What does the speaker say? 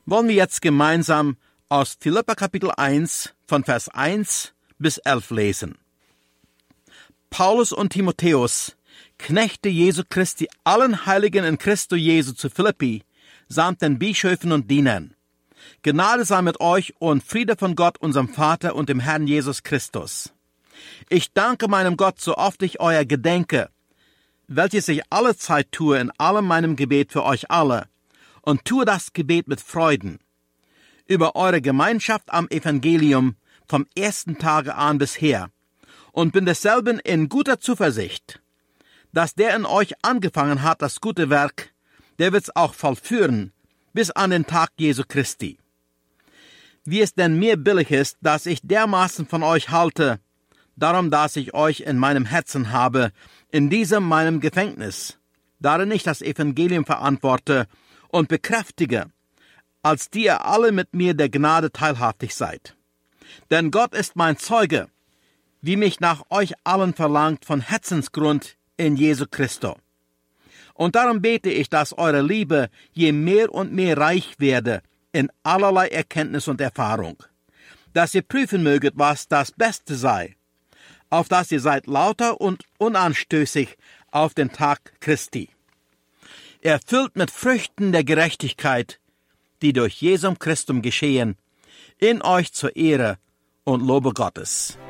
wollen wir jetzt gemeinsam aus Philipper Kapitel 1 von Vers 1 bis 11 lesen. Paulus und Timotheus, Knechte Jesu Christi, allen Heiligen in Christo Jesu zu Philippi, samt den Bischöfen und Dienern. Gnade sei mit euch und Friede von Gott, unserem Vater und dem Herrn Jesus Christus. Ich danke meinem Gott, so oft ich euer gedenke, welches ich alle Zeit tue in allem meinem Gebet für euch alle, und tue das Gebet mit Freuden, über eure Gemeinschaft am Evangelium vom ersten Tage an bisher, und bin desselben in guter Zuversicht, dass der in euch angefangen hat, das gute Werk, der wird's auch vollführen, bis an den Tag Jesu Christi. Wie es denn mir billig ist, dass ich dermaßen von euch halte, darum, dass ich euch in meinem Herzen habe, in diesem meinem Gefängnis, darin ich das Evangelium verantworte und bekräftige, als die ihr alle mit mir der Gnade teilhaftig seid. Denn Gott ist mein Zeuge, wie mich nach euch allen verlangt von Herzensgrund in Jesu Christo. Und darum bete ich, dass eure Liebe je mehr und mehr reich werde in allerlei Erkenntnis und Erfahrung, dass ihr prüfen möget, was das Beste sei, auf dass ihr seid lauter und unanstößig auf den Tag Christi, erfüllt mit Früchten der Gerechtigkeit, die durch Jesum Christum geschehen, in euch zur Ehre und Lobe Gottes.